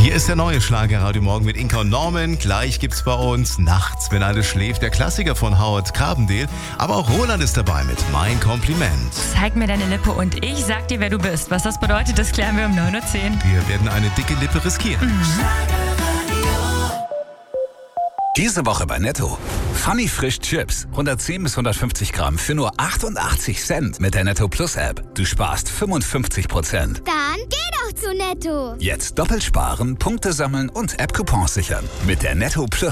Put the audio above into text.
Hier ist der neue Schlager Radio Morgen mit Inka und Norman. Gleich gibt's bei uns Nachts, wenn alles schläft, der Klassiker von Howard Carpendale. Aber auch Roland ist dabei mit Mein Kompliment. Zeig mir deine Lippe und ich sag dir, wer du bist. Was das bedeutet, das klären wir um 9.10 Uhr. Wir werden eine dicke Lippe riskieren. Diese Woche bei Netto. Funny Frisch Chips. 110 bis 150 Gramm für nur 88 Cent mit der Netto Plus App. Du sparst 55%. Dann geh doch zu Netto. Jetzt doppelt sparen, Punkte sammeln und App-Coupons sichern. Mit der Netto Plus